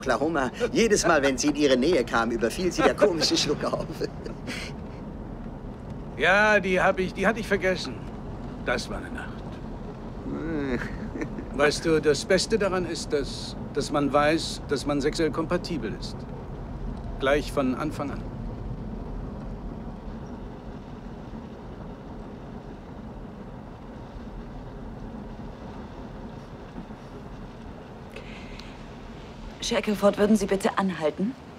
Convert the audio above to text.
Oklahoma. Jedes Mal, wenn sie in ihre Nähe kam, überfiel sie der komische Schluckauf. Ja, die hatte ich vergessen. Das war eine Nacht. Weißt du, das Beste daran ist, dass man weiß, dass man sexuell kompatibel ist. Gleich von Anfang an. Shackelford, würden Sie bitte anhalten?